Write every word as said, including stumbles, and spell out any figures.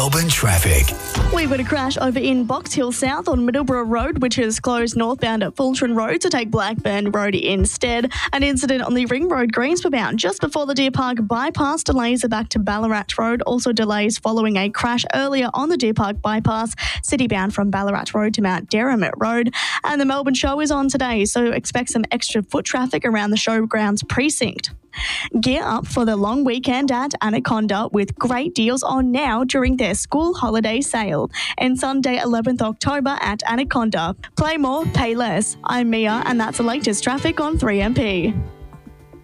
Melbourne traffic. We've got a crash over in Box Hill South on Middleborough Road, which is closed northbound at Fulton Road to take Blackburn Road instead. An incident on the Ring Road Greensborough bound just before the Deer Park bypass. Delays are back to Ballarat Road. Also delays following a crash earlier on the Deer Park bypass, city bound from Ballarat Road to Mount Derrimut Road. And the Melbourne Show is on today, so expect some extra foot traffic around the showgrounds precinct. Gear up for the long weekend at Anaconda with great deals on now during their school holiday sale. And Sunday, eleventh October at Anaconda. Play more, pay less. I'm Mia, and that's the latest traffic on three M P.